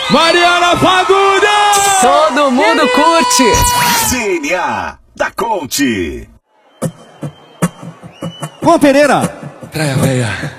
Mariana Fagundes! Todo mundo curte! CNA da Conte. Juan Pereira. Praia Veia.